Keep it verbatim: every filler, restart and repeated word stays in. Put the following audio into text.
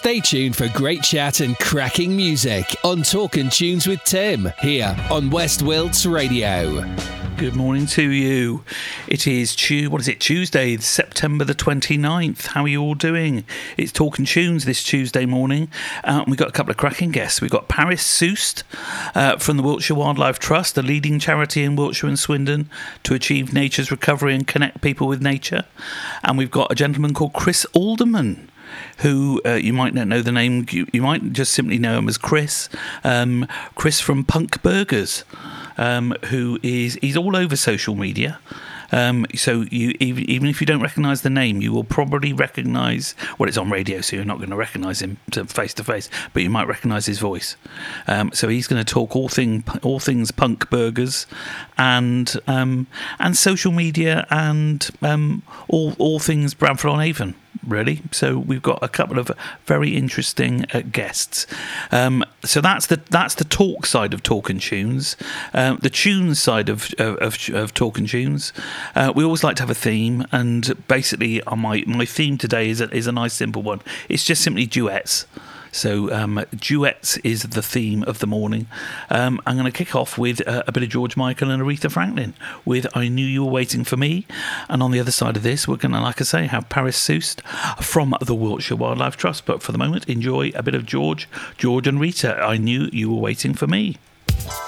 Stay tuned for great chat and cracking music on Talkin' Tunes with Tim, here on West Wilts Radio. Good morning to you. It is, tu- what is it, Tuesday, September the twenty-ninth. How are you all doing? It's Talkin' Tunes this Tuesday morning. Uh, we've got a couple of cracking guests. We've got Paris Soost uh, from the Wiltshire Wildlife Trust, the leading charity in Wiltshire and Swindon to achieve nature's recovery and connect people with nature. And we've got a gentleman called Chris Alderman, who uh, you might not know the name, you, you might just simply know him as Chris. Um, Chris from Punk Burgers. Um, who is he's all over social media, um, so you even, even if you don't recognise the name, you will probably recognise, well, it's on radio, so you're not going to recognise him to face to face, but you might recognise his voice. Um, so he's going to talk all thing all things Punk Burgers and um, and social media and um, all all things Bradford-on-Avon, really. So we've got a couple of very interesting uh, guests. Um, so that's the that's the talk side of Talkin' Tunes. Um, the tunes side of of, of, of Talkin' Tunes. Uh, we always like to have a theme, and basically, uh, my my theme today is a, is a nice simple one. It's just simply duets. So um, duets is the theme of the morning. Um, I'm going to kick off with uh, a bit of George Michael and Aretha Franklin with I Knew You Were Waiting for Me. And on the other side of this, we're going to, like I say, have Paris Soost from the Wiltshire Wildlife Trust. But for the moment, enjoy a bit of George, George and Rita. I Knew You Were Waiting for Me.